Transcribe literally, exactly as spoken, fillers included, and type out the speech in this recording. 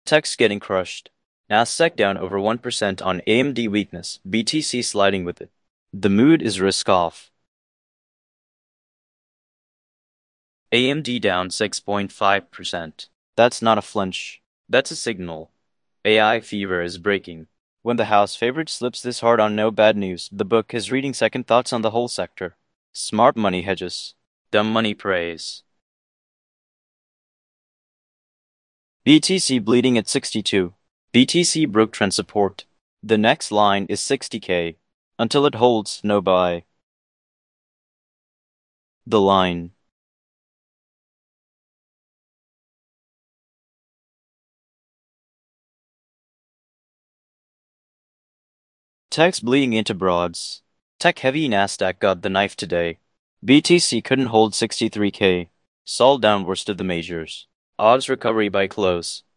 Tech's getting crushed. Nasdaq down over one percent on A M D weakness, B T C sliding with it. The mood is risk off. A M D down six point five percent. That's not a flinch. That's a signal. A I fever is breaking. When the house favorite slips this hard on no bad news, the book is reading second thoughts on the whole sector. Smart money hedges. Dumb money prays. B T C bleeding at sixty-two. B T C broke trend support. The next line is sixty K. Until it holds, no buy. The line. Tech's bleeding into broads. Tech-heavy Nasdaq got the knife today. B T C couldn't hold sixty-three K. Sol down worst of the majors. Odds recovery by close.